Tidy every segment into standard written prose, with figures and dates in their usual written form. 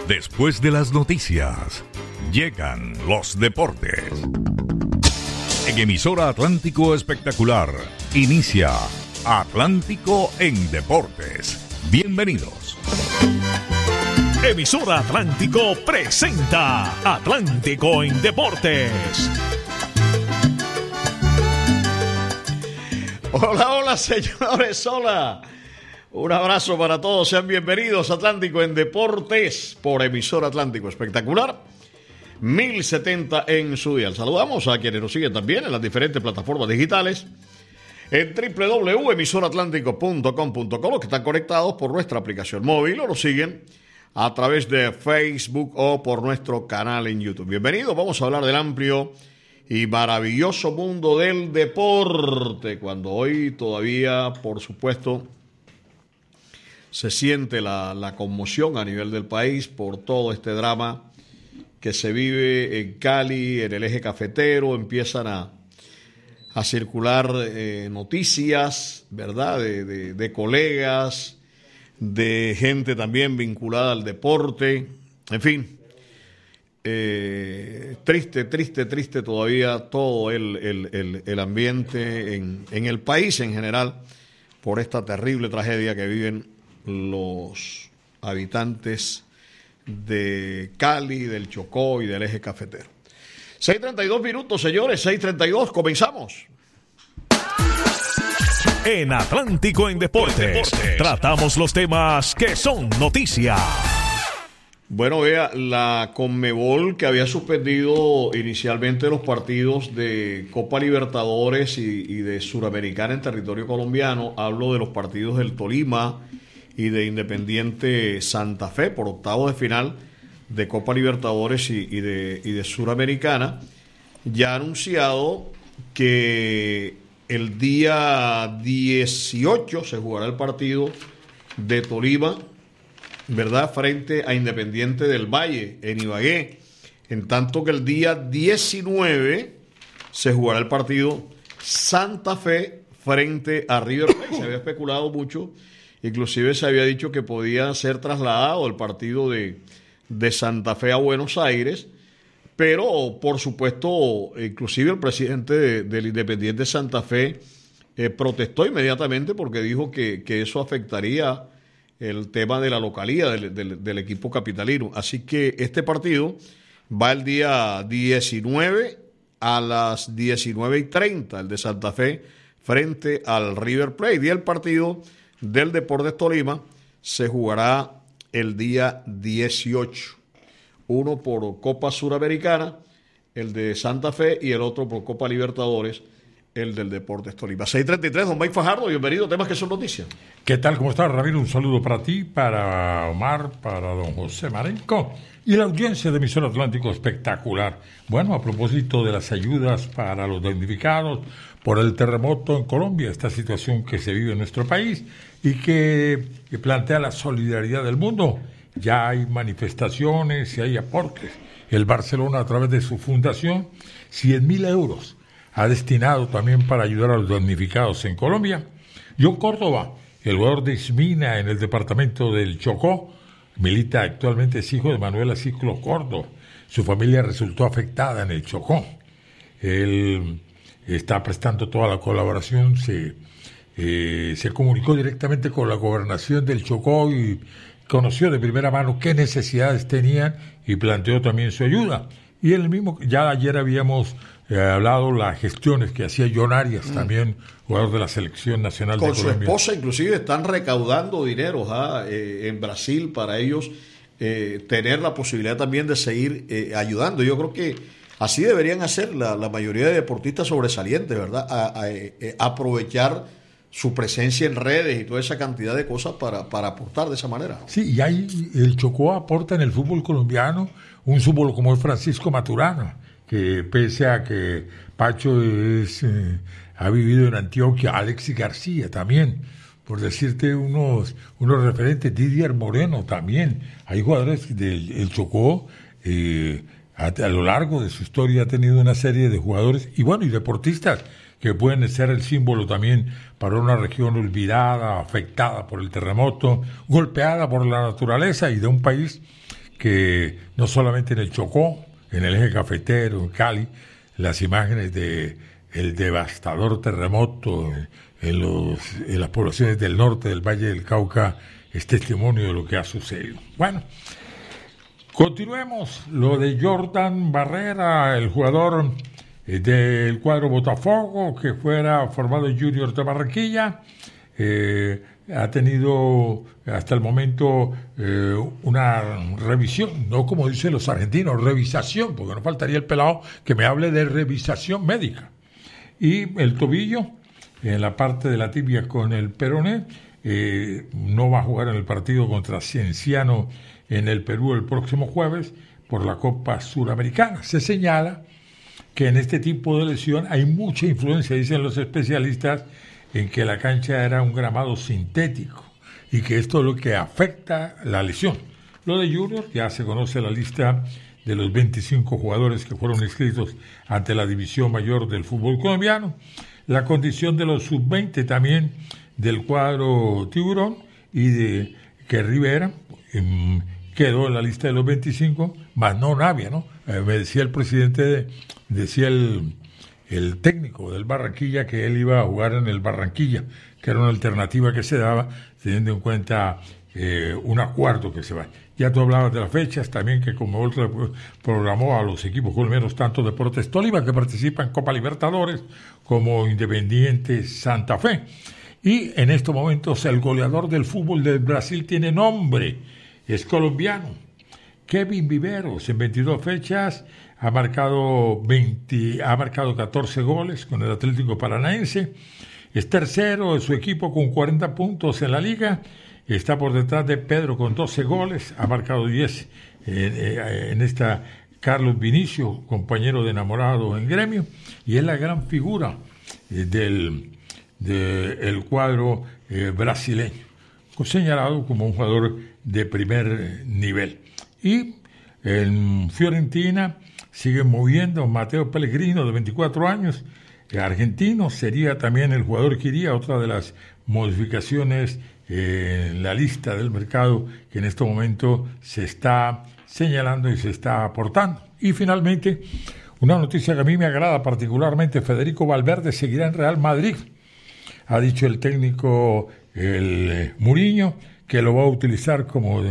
Después de las noticias, llegan los deportes. En emisora Atlántico Espectacular, inicia Atlántico en Deportes. Bienvenidos. Emisora Atlántico presenta Atlántico en Deportes. Hola, señores, hola. Un abrazo para todos, sean bienvenidos a Atlántico en Deportes por emisora Atlántico Espectacular 1070 en su dial. Saludamos a quienes nos siguen también en las diferentes plataformas digitales en www.emisoraatlántico.com.co, los que están conectados por nuestra aplicación móvil o nos siguen a través de Facebook o por nuestro canal en YouTube. Bienvenidos, vamos a hablar del amplio y maravilloso mundo del deporte, cuando hoy todavía, por supuesto, se siente la conmoción a nivel del país por todo este drama que se vive en Cali, en el eje cafetero. Empiezan a circular noticias, ¿verdad?, de colegas, de gente también vinculada al deporte, en fin. Triste todavía todo el ambiente en el país en general por esta terrible tragedia que viven los habitantes de Cali, del Chocó y del eje cafetero. 6:32 minutos, señores, 6:32, comenzamos. En Atlántico en Deportes, tratamos los temas que son noticia. Bueno, vea, la Conmebol, que había suspendido inicialmente los partidos de Copa Libertadores y de Suramericana en territorio colombiano, hablo de los partidos del Tolima y de Independiente Santa Fe por octavos de final de Copa Libertadores y de Suramericana, ya ha anunciado que el día 18 se jugará el partido de Tolima, ¿verdad?, frente a Independiente del Valle en Ibagué, en tanto que el día 19 se jugará el partido Santa Fe frente a River Plate. Se había especulado mucho, inclusive se había dicho que podía ser trasladado el partido de Santa Fe a Buenos Aires, pero por supuesto, inclusive el presidente del Independiente Santa Fe protestó inmediatamente porque dijo que eso afectaría el tema de la localía del equipo capitalino. Así que este partido va el día 19 a las 19:30, el de Santa Fe frente al River Plate, y el partido del Deportes Tolima se jugará el día 18. Uno por Copa Suramericana, el de Santa Fe, y el otro por Copa Libertadores, el del Deportes Tolima. 6:33, don Mike Fajardo, bienvenido a Temas que son noticias. ¿Qué tal? ¿Cómo estás, Ramiro? Un saludo para ti, para Omar, para don José Marenco y la audiencia de Emisora Atlántico Espectacular. Bueno, a propósito de las ayudas para los damnificados por el terremoto en Colombia, esta situación que se vive en nuestro país y que plantea la solidaridad del mundo. Ya hay manifestaciones y hay aportes. El Barcelona, a través de su fundación, 100.000 euros ha destinado también para ayudar a los damnificados en Colombia. John Córdoba, el jugador de Ismina en el departamento del Chocó, milita actualmente, es hijo de Manuela Ciclo Córdoba. Su familia resultó afectada en el Chocó. Él está prestando toda la colaboración, se comunicó directamente con la gobernación del Chocó y conoció de primera mano qué necesidades tenían y planteó también su ayuda. Y él mismo, ya ayer habíamos hablado las gestiones que hacía John Arias, también jugador de la Selección Nacional de Colombia. Con su esposa inclusive están recaudando dinero en Brasil para ellos tener la posibilidad también de seguir ayudando. Yo creo que así deberían hacer la mayoría de deportistas sobresalientes, ¿verdad? Aprovechar su presencia en redes y toda esa cantidad de cosas para aportar de esa manera. Sí, y ahí el Chocó aporta en el fútbol colombiano un símbolo como es Francisco Maturana, que pese a que Pacho ha vivido en Antioquia, Alexis García también, por decirte unos referentes, Didier Moreno también. Hay jugadores del Chocó, a lo largo de su historia ha tenido una serie de jugadores y deportistas que pueden ser el símbolo también para una región olvidada, afectada por el terremoto, golpeada por la naturaleza, y de un país que no solamente en el Chocó, en el eje cafetero, en Cali, las imágenes de el devastador terremoto en las poblaciones del norte del Valle del Cauca es testimonio de lo que ha sucedido. Bueno, continuemos. Lo de Jordan Barrera, el jugador del cuadro Botafogo, que fuera formado en Junior de Barranquilla, ha tenido hasta el momento una revisión, no como dicen los argentinos, revisación, porque no faltaría el pelado que me hable de revisación médica. Y el tobillo, en la parte de la tibia con el peroné, no va a jugar en el partido contra Cienciano en el Perú el próximo jueves por la Copa Suramericana. Se señala que en este tipo de lesión hay mucha influencia, dicen los especialistas, en que la cancha era un gramado sintético y que esto es lo que afecta la lesión. Lo de Junior, ya se conoce la lista de los 25 jugadores que fueron inscritos ante la división mayor del fútbol colombiano, la condición de los sub-20 también del cuadro Tiburón y de que Rivera quedó en la lista de los 25, más no Navia, ¿no? Me decía el presidente, decía el técnico del Barranquilla que él iba a jugar en el Barranquilla, que era una alternativa que se daba teniendo en cuenta un acuerdo que se va. Ya tú hablabas de las fechas, también que como otro programó a los equipos colombianos, tanto Deportes Tolima, que participa en Copa Libertadores, como Independiente Santa Fe. Y en estos momentos el goleador del fútbol del Brasil tiene nombre, es colombiano. Kevin Viveros, en 22 fechas, ha marcado 14 goles con el Atlético Paranaense. Es tercero de su equipo con 40 puntos en la liga. Está por detrás de Pedro con 12 goles. Ha marcado 10 en esta Carlos Vinicio, compañero de enamorado en Gremio. Y es la gran figura del cuadro brasileño, señalado como un jugador de primer nivel. Y en Fiorentina sigue moviendo Mateo Pellegrino, de 24 años, argentino, sería también el jugador que iría, otra de las modificaciones en la lista del mercado que en este momento se está señalando y se está aportando. Y finalmente, una noticia que a mí me agrada particularmente: Federico Valverde seguirá en Real Madrid. Ha dicho el técnico Mourinho que lo va a utilizar como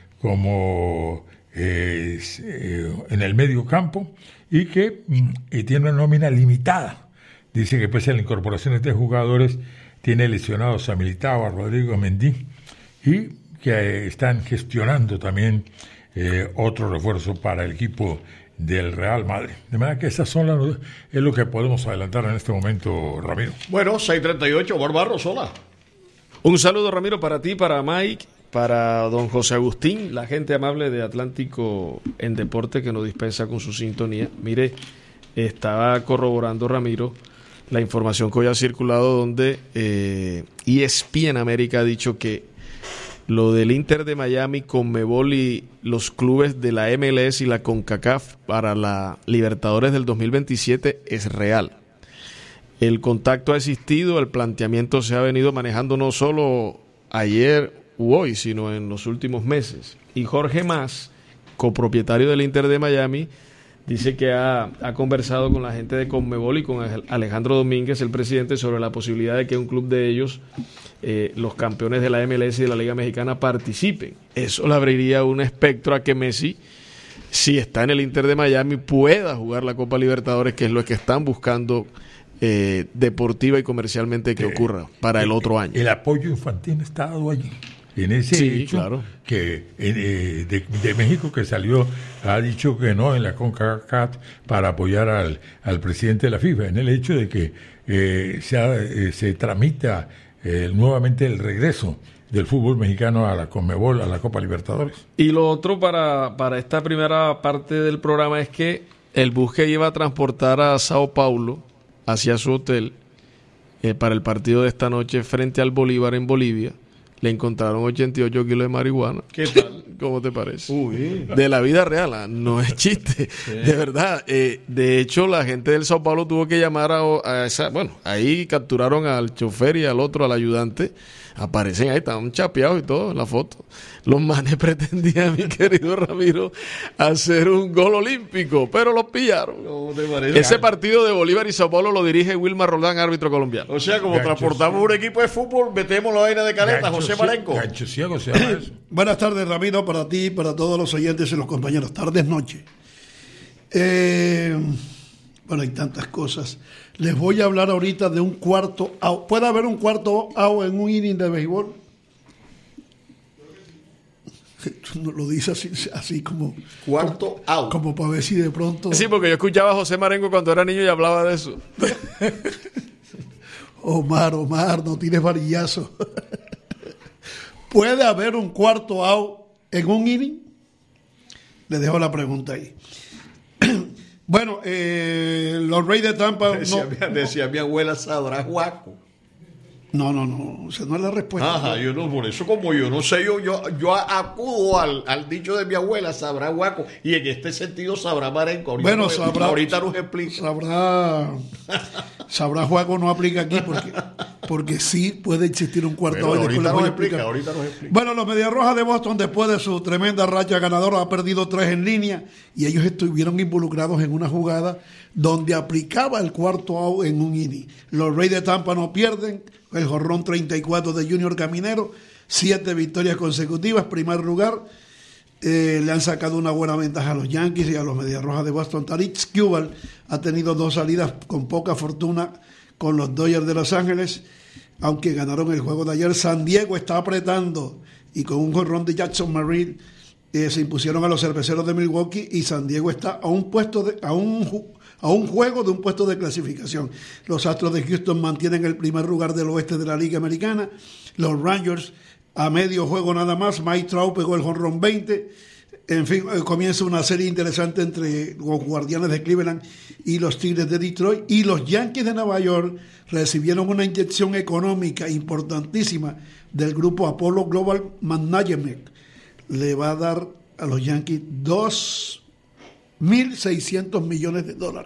en el medio campo y que tiene una nómina limitada. Dice que pese a las incorporaciones de jugadores, tiene lesionados a Militao, a Rodrigo Mendy, y que están gestionando también otro refuerzo para el equipo del Real Madrid. De manera que esas son es lo que podemos adelantar en este momento, Ramiro. Bueno, 6:38, Barbarro, sola. Un saludo, Ramiro, para ti, para Mike, para don José Agustín, la gente amable de Atlántico en Deporte que nos dispensa con su sintonía. Mire, estaba corroborando, Ramiro, la información que hoy ha circulado donde ESPN América ha dicho que lo del Inter de Miami, Conmebol y los clubes de la MLS y la CONCACAF para la Libertadores del 2027 es real. El contacto ha existido, el planteamiento se ha venido manejando no solo ayer u hoy, sino en los últimos meses. Y Jorge Mas, copropietario del Inter de Miami, dice que ha conversado con la gente de Conmebol y con Alejandro Domínguez, el presidente, sobre la posibilidad de que un club de ellos, los campeones de la MLS y de la Liga Mexicana, participen. Eso le abriría un espectro a que Messi, si está en el Inter de Miami, pueda jugar la Copa Libertadores, que es lo que están buscando deportiva y comercialmente que ocurra para el otro año. El apoyo infantil está dado allí. En ese hecho, claro, que de México, que salió, ha dicho que no en la CONCACAF para apoyar al presidente de la FIFA, en el hecho de que se tramita nuevamente el regreso del fútbol mexicano a la Conmebol, a la Copa Libertadores. Y lo otro para esta primera parte del programa es que el bus que iba a transportar a Sao Paulo hacia su hotel para el partido de esta noche frente al Bolívar en Bolivia, le encontraron 88 kilos de marihuana. ¿Qué tal? ¿Cómo te parece? Uy. De la vida real, no es chiste, de verdad. De hecho, la gente del Sao Paulo tuvo que llamar a esa, bueno, ahí capturaron al chofer y al otro, al ayudante. Aparecen ahí, estaban chapeados y todo en la foto. Los manes pretendían, mi querido Ramiro, hacer un gol olímpico, pero los pillaron. ¿Cómo te parece? Ese partido de Bolívar y Sao Paulo lo dirige Wilmar Roldán, árbitro colombiano. O sea, como Gancho transportamos un equipo de fútbol, metemos la vaina de caleta, José Marenco. Gancho ciego se llama eso. Buenas tardes, Ramiro, para ti, para todos los oyentes y los compañeros. Tardes, noche. Bueno, hay tantas cosas. Les voy a hablar ahorita de un cuarto out. ¿Puede haber un cuarto out en un inning de béisbol? Lo dice así como... Cuarto out. Como para ver si de pronto... Sí, porque yo escuchaba a José Marengo cuando era niño y hablaba de eso. Omar, no tienes varillazo. ¿Puede haber un cuarto out en un inning? Le dejo la pregunta ahí. Bueno, los Reyes de Tampa... Decía mi abuela, sabrá Juaco. No, o sea, no es la respuesta. Ajá, yo no, por eso como yo no sé, yo acudo al dicho de mi abuela, sabrá Juaco, y en este sentido sabrá Marenco. Ahorita nos explica. Sabrá Juaco no aplica aquí porque sí puede existir un cuarto out. Ahorita nos explica. Bueno, los Mediarrojas de Boston, después de su tremenda racha ganadora, ha perdido 3 en línea y ellos estuvieron involucrados en una jugada donde aplicaba el cuarto out en un inning. Los Reyes de Tampa no pierden. El jonrón 34 de Junior Caminero, 7 victorias consecutivas, primer lugar. Le han sacado una buena ventaja a los Yankees y a los Mediarrojas de Boston. Tarik Skubal ha tenido 2 salidas con poca fortuna con los Dodgers de Los Ángeles, aunque ganaron el juego de ayer. San Diego está apretando y con un jonrón de Jackson Merrill se impusieron a los Cerveceros de Milwaukee y San Diego está a un juego de un puesto de clasificación. Los Astros de Houston mantienen el primer lugar del oeste de la Liga Americana. Los Rangers a medio juego nada más. Mike Trout pegó el jonrón 20. En fin, comienza una serie interesante entre los Guardianes de Cleveland y los Tigres de Detroit. Y los Yankees de Nueva York recibieron una inyección económica importantísima del grupo Apollo Global Management. Le va a dar a los Yankees $2.600 millones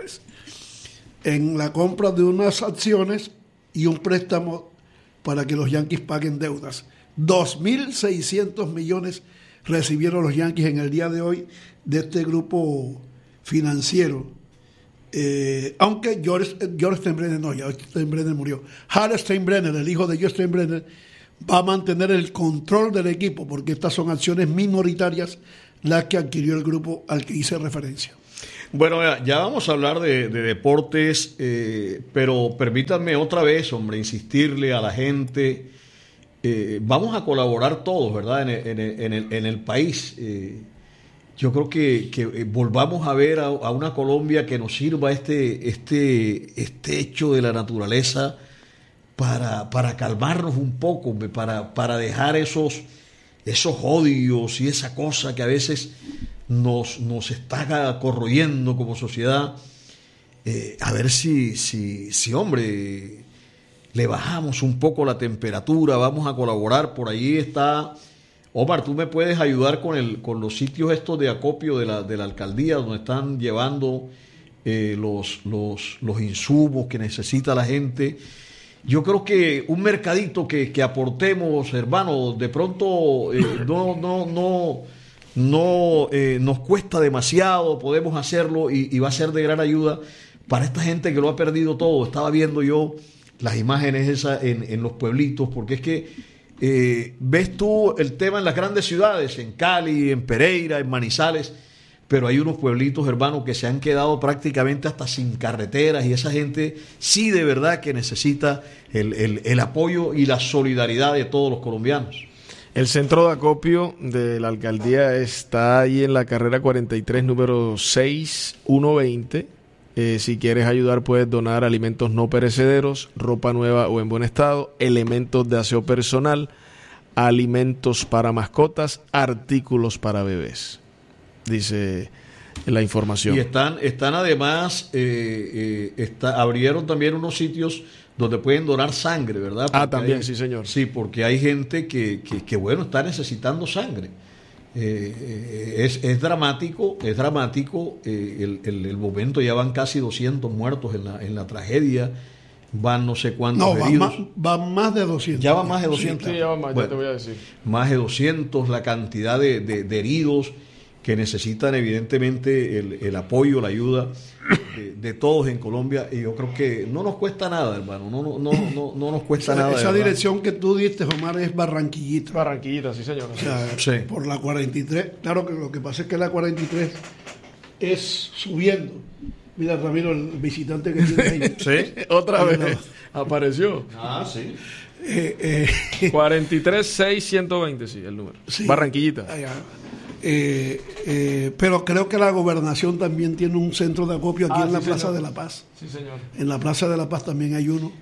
en la compra de unas acciones y un préstamo para que los Yankees paguen deudas. 2.600 millones recibieron los Yankees en el día de hoy de este grupo financiero. Aunque George Steinbrenner no, ya Steinbrenner murió. Hal Steinbrenner, el hijo de George Steinbrenner, va a mantener el control del equipo porque estas son acciones minoritarias las que adquirió el grupo al que hice referencia. Bueno, ya vamos a hablar de deportes, pero permítanme otra vez, hombre, insistirle a la gente, vamos a colaborar todos, ¿verdad? En el país. Yo creo que volvamos a ver a una Colombia que nos sirva este hecho de la naturaleza para calmarnos un poco, para dejar esos odios y esa cosa que a veces nos está corroyendo como sociedad. A ver si hombre, le bajamos un poco la temperatura, vamos a colaborar. Por ahí está Omar, tú me puedes ayudar con los sitios estos de acopio de la alcaldía donde están llevando los insumos que necesita la gente. Yo creo que un mercadito que aportemos, hermano, de pronto no nos cuesta demasiado, podemos hacerlo y va a ser de gran ayuda para esta gente que lo ha perdido todo. Estaba viendo yo las imágenes esas en los pueblitos, porque es que ves tú el tema en las grandes ciudades, en Cali, en Pereira, en Manizales, pero hay unos pueblitos, hermanos, que se han quedado prácticamente hasta sin carreteras y esa gente sí de verdad que necesita el apoyo y la solidaridad de todos los colombianos. El centro de acopio de la alcaldía está ahí en la carrera 43, número 6120. Si quieres ayudar, puedes donar alimentos no perecederos, ropa nueva o en buen estado, elementos de aseo personal, alimentos para mascotas, artículos para bebés. Dice la información. Y están además, abrieron también unos sitios donde pueden donar sangre, ¿verdad? Porque también, sí, señor. Sí, porque hay gente que bueno, está necesitando sangre. Es dramático el momento. Ya van casi 200 muertos en la tragedia, van no sé cuántos heridos. Van más de 200. Ya van más de 200. Sí, ya va más, bueno, ya te voy a decir. Más de 200, la cantidad de heridos que necesitan evidentemente el apoyo, la ayuda de todos en Colombia, y yo creo que no nos cuesta nada, hermano, no nos cuesta nada. Esa dirección que tú diste, Omar, es Barranquillita. Barranquillita, sí señor. O sea, sí. Por la 43, claro que lo que pasa es que la 43 es subiendo. Mira, Ramiro, el visitante que tiene ahí. Sí, Otra vez apareció. sí. 43-6-120, sí, el número. Sí. Barranquillita. Pero creo que la gobernación también tiene un centro de acopio aquí en la sí, Plaza señor. de la Paz. Sí, señor. En la Plaza de la Paz también hay uno.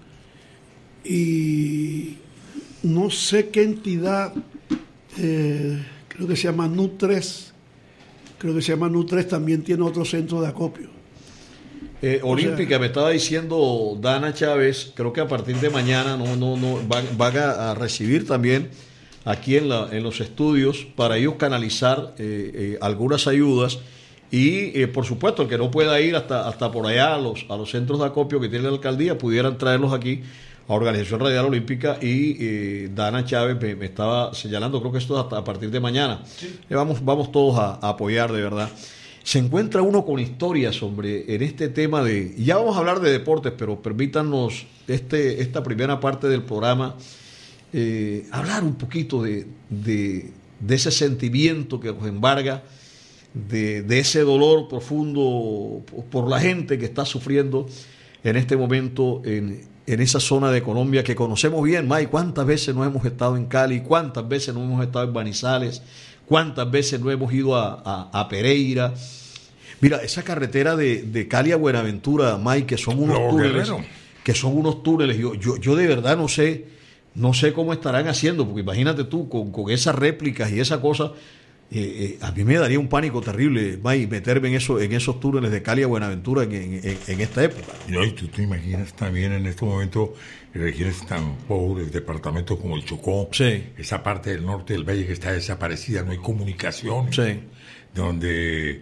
Y no sé qué entidad, creo que se llama NU3. Creo que se llama NU3, también tiene otro centro de acopio. Olímpica, me estaba diciendo Dana Chávez, creo que a partir de mañana van a recibir también aquí en los estudios para ellos canalizar algunas ayudas y por supuesto el que no pueda ir hasta por allá a los centros de acopio que tiene la alcaldía pudieran traerlos aquí a Organización Radial Olímpica, y Dana Chávez me estaba señalando, creo que esto es hasta a partir de mañana. Sí. Vamos todos a apoyar, de verdad. Se encuentra uno con historias, hombre, en este tema de... Ya vamos a hablar de deportes, pero permítanos esta primera parte del programa hablar un poquito de ese sentimiento que nos embarga, de ese dolor profundo por la gente que está sufriendo en este momento en esa zona de Colombia que conocemos bien. Mike, ¿cuántas veces no hemos estado en Cali? ¿Cuántas veces no hemos estado en Manizales? ¿Cuántas veces no hemos ido a Pereira? Mira, esa carretera de Cali a Buenaventura, Mike, que son unos túneles, yo de verdad no sé cómo estarán haciendo, porque imagínate tú, con esas réplicas y esa cosa, a mí me daría un pánico terrible, Mike, meterme en esos túneles de Cali a Buenaventura en esta época. No, y tú te imaginas también en este momento regiones tan pobres, departamentos como el Chocó, sí, esa parte del norte del valle que está desaparecida, no hay comunicación, sí, donde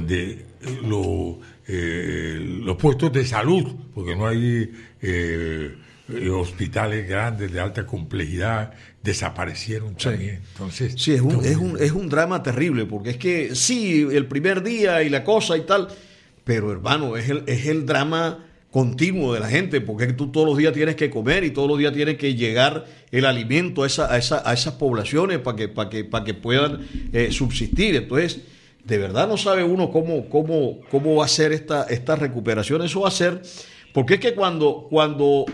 los puestos de salud, porque no hay hospitales grandes de alta complejidad, desaparecieron también. Entonces, sí, es un drama terrible, porque es que sí, el primer día y la cosa y tal, pero hermano, es el drama continuo de la gente, porque tú todos los días tienes que comer y todos los días tiene que llegar el alimento a esas poblaciones para que puedan subsistir. Entonces, de verdad no sabe uno cómo va a ser esta recuperación. Eso va a ser, porque es que cuando